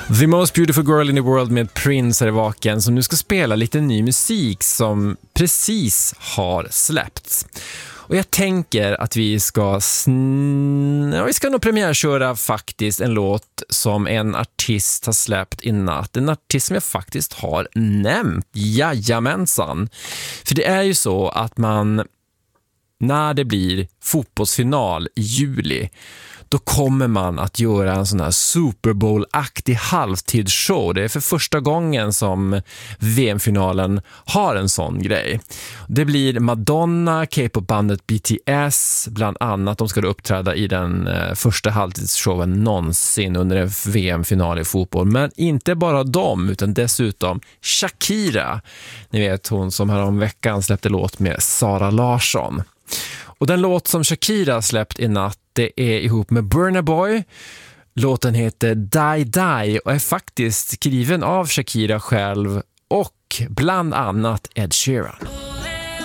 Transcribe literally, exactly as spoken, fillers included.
The Most Beautiful Girl in the World med Prince är vaken, som nu ska spela lite ny musik som precis har släppts. Och jag tänker att vi ska sn- ja, vi ska nog premiärköra faktiskt en låt som en artist har släppt i natt. En artist som jag faktiskt har nämnt. Jajamensan. För det är ju så att man, när det blir fotbollsfinal i juli, då kommer man att göra en sån här Super Bowl-aktig halvtidsshow. Det är för första gången som V M-finalen har en sån grej. Det blir Madonna, K-pop-bandet B T S bland annat. De ska då uppträda i den eh, första halvtidsshowen någonsin under en V M-final i fotboll. Men inte bara dem, utan dessutom Shakira. Ni vet, hon som här om veckan släppte låt med Sara Larsson. Och den låt som Shakira släppt i natt, det är ihop med Burna Boy. Låten heter Die Die och är faktiskt skriven av Shakira själv och bland annat Ed Sheeran.